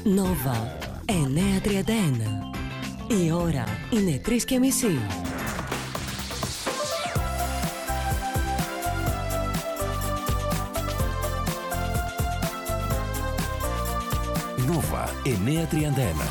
Νόβα 9:31. Η ώρα είναι 3:30. Νόβα 9:31.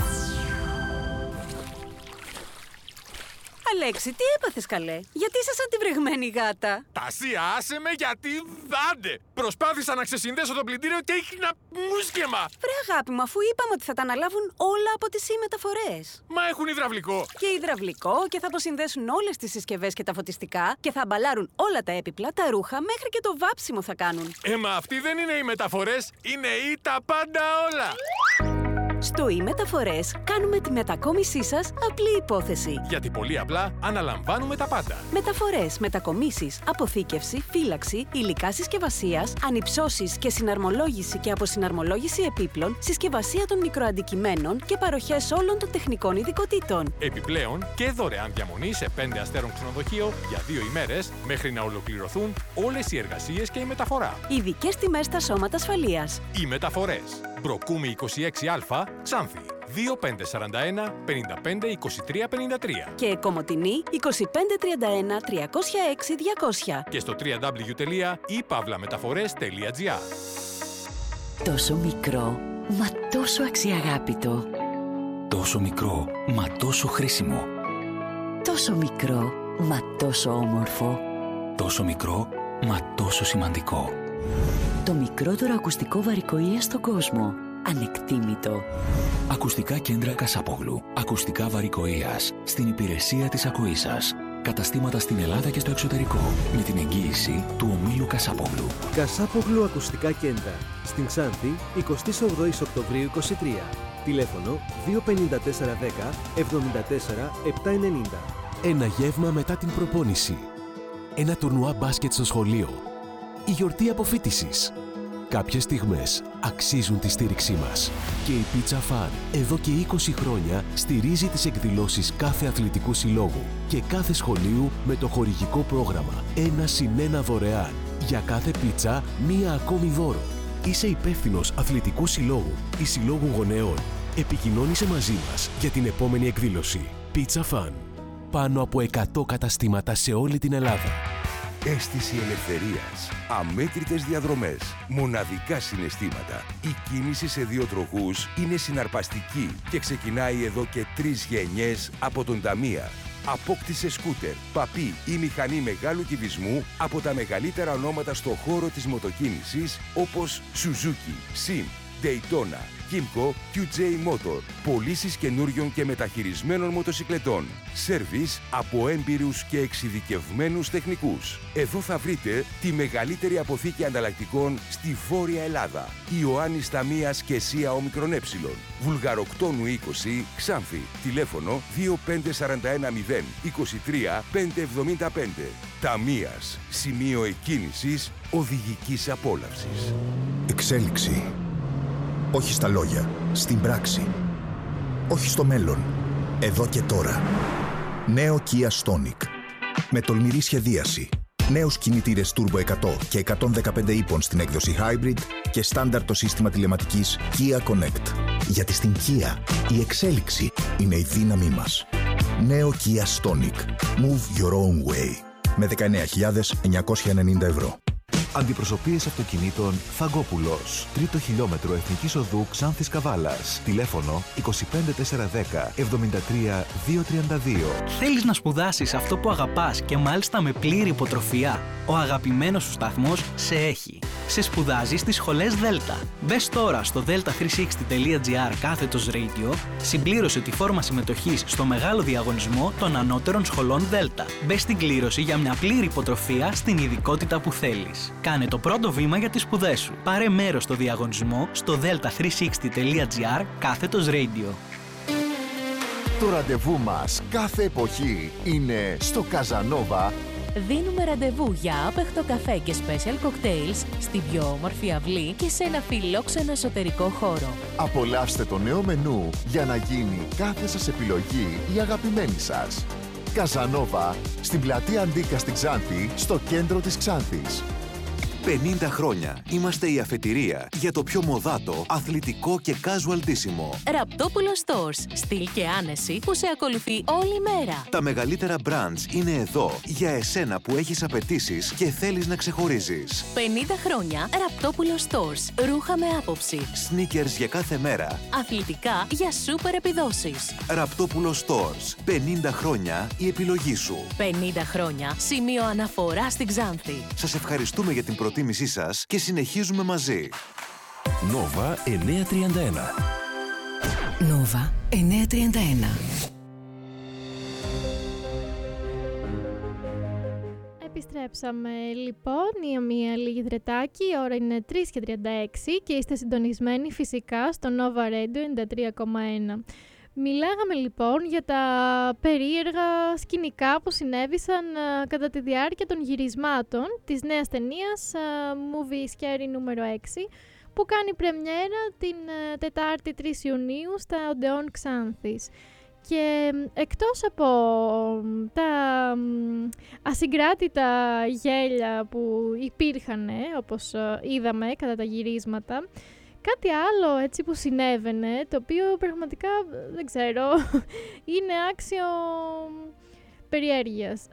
Αλέξη, τι έπαθες καλέ? Γιατί είσαι σαν τη βρεγμένη γάτα? Τασία, άσε με γιατί άντε! Προσπάθησα να ξεσυνδέσω το πλυντήριο και έγινα μουσκεμα! Βρε αγάπη μου, αφού είπαμε ότι θα τα αναλάβουν όλα από τις μεταφορές. Μα έχουν υδραυλικό. Και υδραυλικό και θα αποσυνδέσουν όλες τις συσκευές και τα φωτιστικά και θα αμπαλάρουν όλα τα έπιπλα, τα ρούχα, μέχρι και το βάψιμο θα κάνουν. Μα αυτοί δεν είναι οι μεταφορές, είναι οι τα πάντα όλα! Στο e-μεταφορές κάνουμε τη μετακόμισή σας απλή υπόθεση. Γιατί πολύ απλά αναλαμβάνουμε τα πάντα. Μεταφορές, μετακομίσεις, αποθήκευση, φύλαξη, υλικά συσκευασίας, ανυψώσεις και συναρμολόγηση και αποσυναρμολόγηση επίπλων, συσκευασία των μικροαντικειμένων και παροχές όλων των τεχνικών ειδικοτήτων. Επιπλέον και δωρεάν διαμονή σε 5 αστέρων ξενοδοχείο για 2 ημέρες μέχρι να ολοκληρωθούν όλες οι εργασίες και η μεταφορά. Ειδικές τιμές στα σώματα ασφαλείας. Οι μεταφορές. Μπροκούμη 26Α, Ξάνθη. 2541 55 23 53. Και Κομοτηνή 2531 306 200. Και στο www.ipavlametaphores.gr. Τόσο μικρό, μα τόσο αξιαγάπητο. Τόσο μικρό, μα τόσο χρήσιμο. Τόσο μικρό, μα τόσο όμορφο. Τόσο μικρό, μα τόσο σημαντικό. Το μικρότερο ακουστικό βαρικοΐα στον κόσμο. Ανεκτήμητο. Ακουστικά κέντρα Κασάπογλου. Ακουστικά βαρικοΐας. Στην υπηρεσία της ακοής σας. Καταστήματα στην Ελλάδα και στο εξωτερικό. Με την εγγύηση του ομίλου Κασάπογλου. Κασάπογλου Ακουστικά Κέντρα. Στην Ξάνθη, 28 Οκτωβρίου 23. Τηλέφωνο 25410 74 790. Ένα γεύμα μετά την προπόνηση. Ένα τουρνουά μπάσκετ στο σχολείο. Η γιορτή αποφοίτησης. Κάποιες στιγμές αξίζουν τη στήριξή μας. Και η Pizza Fun εδώ και 20 χρόνια στηρίζει τις εκδηλώσεις κάθε αθλητικού συλλόγου και κάθε σχολείου με το χορηγικό πρόγραμμα 1+1 δωρεάν. Για κάθε πίτσα, μία ακόμη δώρο. Είσαι υπεύθυνος αθλητικού συλλόγου ή συλλόγου γονέων. Επικοινώνησε μαζί μας για την επόμενη εκδήλωση. Pizza Fun. Πάνω από 100 καταστήματα σε όλη την Ελλάδα. Αίσθηση ελευθερίας, αμέτρητες διαδρομές, μοναδικά συναισθήματα. Η κίνηση σε 2 τροχούς είναι συναρπαστική και ξεκινάει εδώ και 3 γενιές από τον Ταμία. Απόκτησε σκούτερ, παπί ή μηχανή μεγάλου κυβισμού από τα μεγαλύτερα ονόματα στο χώρο της μοτοκίνησης όπως Suzuki, Sim, Daytona, Kymco, QJ Motor. Πωλήσεις καινούριων και μεταχειρισμένων μοτοσικλετών. Σέρβις από έμπειρους και εξειδικευμένους τεχνικούς. Εδώ θα βρείτε τη μεγαλύτερη αποθήκη ανταλλακτικών στη Βόρεια Ελλάδα. Ιωάννης Ταμίας και ΣΥΑ Ομικρον Ε. Βουλγαροκτόνου 20, Ξάνθη. Τηλέφωνο 25410 23 575. Ταμίας. Σημείο εκκίνησης οδηγικής απόλαυσης. Εξέλιξη. Όχι στα λόγια, στην πράξη. Όχι στο μέλλον, εδώ και τώρα. Νέο Kia Stonic. Με τολμηρή σχεδίαση. Νέους κινητήρες Turbo 100 και 115 ύπων στην έκδοση Hybrid και στάνταρ το σύστημα τηλεματικής Kia Connect. Γιατί στην Kia η εξέλιξη είναι η δύναμή μας. Νέο Kia Stonic. Move your own way. Με 19.990 ευρώ. Αντιπροσωπείες αυτοκινήτων Φαγκόπουλος. 3ο χιλιόμετρο Εθνικής Οδού Ξάνθης Καβάλας. Τηλέφωνο 25410 73 232. Θέλεις να σπουδάσεις αυτό που αγαπάς και μάλιστα με πλήρη υποτροφία? Ο αγαπημένος σου σταθμός σε έχει. Σε σπουδάζει στις σχολές Δέλτα. Μπες τώρα στο delta360.gr/radio, συμπλήρωσε τη φόρμα συμμετοχής στο μεγάλο διαγωνισμό των ανώτερων σχολών Δέλτα. Μπες στην κλήρωση για μια πλήρη υποτροφία στην ειδικότητα που θέλεις. Κάνε το πρώτο βήμα για τις σπουδές σου. Πάρε μέρος στο διαγωνισμό στο delta360.gr/radio. Το ραντεβού μας κάθε εποχή είναι στο Καζανόβα. Δίνουμε ραντεβού για άπεχτο καφέ και special cocktails στην πιο όμορφη αυλή και σε ένα φιλόξενο εσωτερικό χώρο. Απολαύστε το νέο μενού για να γίνει κάθε σας επιλογή η αγαπημένη σας. Καζανόβα, στην πλατεία Αντίκα στην Ξάνθη, στο κέντρο της Ξάνθης. 50 χρόνια. Είμαστε η αφετηρία για το πιο μοδάτο, αθλητικό και casual ντύσιμο. Ραπτόπουλο Stores. Στυλ και άνεση που σε ακολουθεί όλη μέρα. Τα μεγαλύτερα brands είναι εδώ για εσένα που έχεις απαιτήσεις και θέλεις να ξεχωρίζεις. 50 χρόνια Ραπτόπουλο Stores. Ρούχα με άποψη. Sneakers για κάθε μέρα. Αθλητικά για σούπερ επιδόσεις. Ραπτόπουλο Stores. 50 χρόνια η επιλογή σου. 50 χρόνια σημείο αναφορά στην Ξάνθη. Σας ευχαριστούμε για την προτίμησή σας και συνεχίζουμε μαζί. Nova 931. Nova 931. Επιστρέψαμε λοιπόν, η μία λίγη δρετάκι, η ώρα είναι 3:36 και είστε συντονισμένοι φυσικά στο Nova Radio 93,1. Μιλάγαμε λοιπόν για τα περίεργα σκηνικά που συνέβησαν κατά τη διάρκεια των γυρισμάτων της νέας ταινίας Movie Scary νούμερο 6, που κάνει πρεμιέρα την Τετάρτη 3 Ιουνίου στα Οντεόν Ξάνθης. Και εκτός από τα ασυγκράτητα γέλια που υπήρχαν, όπως είδαμε κατά τα γυρίσματα, κάτι άλλο έτσι που συνέβαινε, το οποίο πραγματικά δεν ξέρω, είναι άξιο περιέργειας.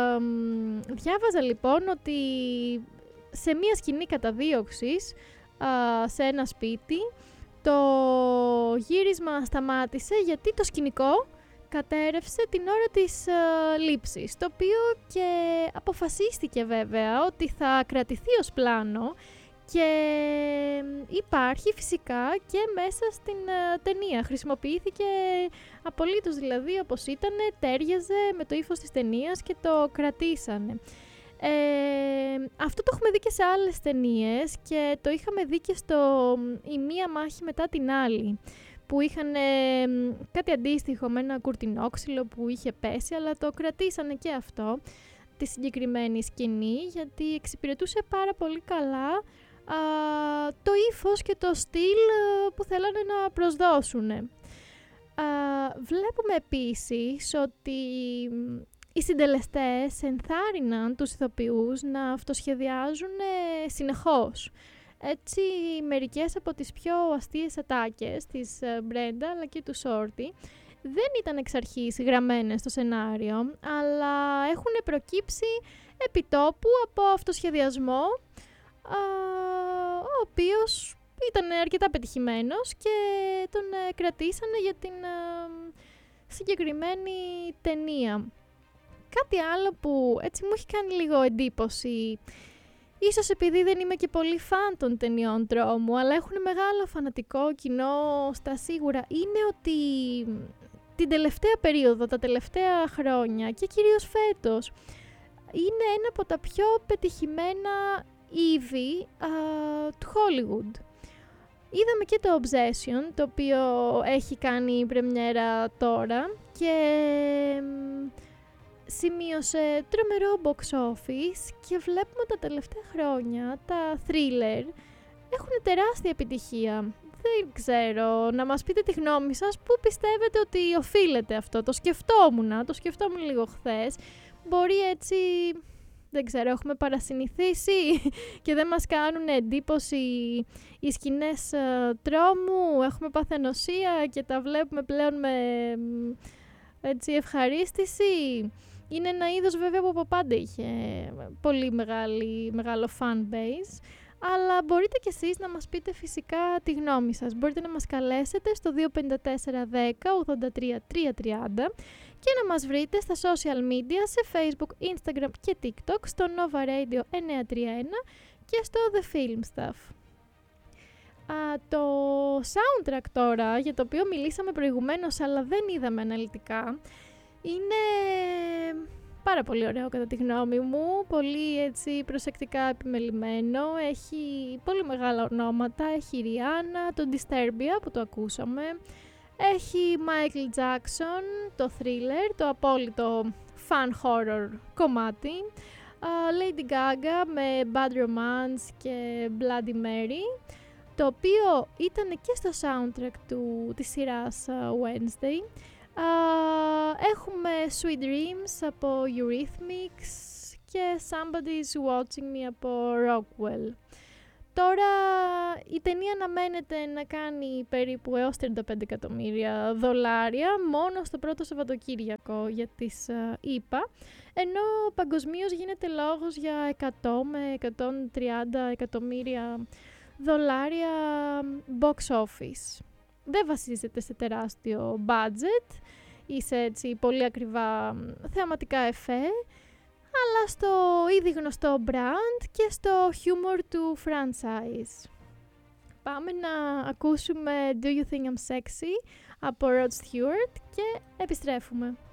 Διάβαζα λοιπόν ότι σε μία σκηνή καταδίωξης σε ένα σπίτι, το γύρισμα σταμάτησε γιατί το σκηνικό κατέρευσε την ώρα της λήψης, το οποίο και αποφασίστηκε βέβαια ότι θα κρατηθεί ως πλάνο και υπάρχει φυσικά και μέσα στην ταινία. Χρησιμοποιήθηκε απολύτως δηλαδή όπως ήταν, τέριαζε με το ύφος της ταινίας και το κρατήσανε. Αυτό το έχουμε δει και σε άλλες ταινίες και το είχαμε δει και στο «Η μία μάχη μετά την άλλη», που είχαν κάτι αντίστοιχο με ένα κουρτινόξυλο που είχε πέσει, αλλά το κρατήσανε και αυτό, τη συγκεκριμένη σκηνή, γιατί εξυπηρετούσε πάρα πολύ καλά το ύφος και το στυλ που θέλανε να προσδώσουν. Βλέπουμε επίσης ότι οι συντελεστές ενθάρρυναν τους ηθοποιούς να αυτοσχεδιάζουν συνεχώς. Έτσι, μερικές από τις πιο αστείες ατάκες της Μπρέντα αλλά και του Σόρτι δεν ήταν εξ αρχής γραμμένες στο σενάριο, αλλά έχουν προκύψει επιτόπου από αυτοσχεδιασμό, ο οποίος ήταν αρκετά πετυχημένος και τον κρατήσανε για την συγκεκριμένη ταινία. Κάτι άλλο που έτσι μου έχει κάνει λίγο εντύπωση, ίσως επειδή δεν είμαι και πολύ φαν των ταινιών τρόμου, αλλά έχουν μεγάλο φανατικό κοινό στα σίγουρα, είναι ότι την τελευταία περίοδο, τα τελευταία χρόνια και κυρίως φέτος, είναι ένα από τα πιο πετυχημένα είδη του Hollywood. Είδαμε και το Obsession, το οποίο έχει κάνει πρεμιέρα τώρα και σημείωσε τρομερό box office, και βλέπουμε τα τελευταία χρόνια τα thriller έχουν τεράστια επιτυχία. Δεν ξέρω, να μας πείτε τη γνώμη σας, πού πιστεύετε ότι οφείλεται αυτό. Το σκεφτόμουν λίγο χθες. Μπορεί έτσι, δεν ξέρω, έχουμε παρασυνηθίσει και δεν μας κάνουν εντύπωση οι σκηνές τρόμου, έχουμε παθενοσία και τα βλέπουμε πλέον με έτσι ευχαρίστηση. Είναι ένα είδος βέβαια που από πάντα είχε πολύ μεγάλο fan base, αλλά μπορείτε κι εσείς να μας πείτε φυσικά τη γνώμη σας. Μπορείτε να μας καλέσετε στο 254 10 83 330 και να μας βρείτε στα social media, σε Facebook, Instagram και TikTok, στο Nova Radio 931 και στο The Film Stuff. Το soundtrack τώρα, για το οποίο μιλήσαμε προηγουμένως αλλά δεν είδαμε αναλυτικά, είναι πάρα πολύ ωραίο κατά τη γνώμη μου, πολύ έτσι προσεκτικά επιμελημένο, έχει πολύ μεγάλα ονόματα, έχει η Rihanna, το Disturbia που το ακούσαμε, έχει Michael Jackson, το Thriller, το απόλυτο fan horror κομμάτι, Lady Gaga με Bad Romance και Bloody Mary, το οποίο ήταν και στο soundtrack της σειράς Wednesday. Έχουμε Sweet Dreams από Eurythmics και Somebody's Watching Me από Rockwell. Τώρα η ταινία αναμένεται να κάνει περίπου έως $35 εκατομμύρια μόνο στο πρώτο Σαββατοκύριακο για τις ΗΠΑ, ενώ παγκοσμίως γίνεται λόγος για 100 με 130 εκατομμύρια δολάρια box office. Δεν βασίζεται σε τεράστιο budget ή σε έτσι πολύ ακριβά θεαματικά εφέ, αλλά στο ήδη γνωστό brand και στο humor του franchise. Πάμε να ακούσουμε Do You Think I'm Sexy από Rod Stewart και επιστρέφουμε.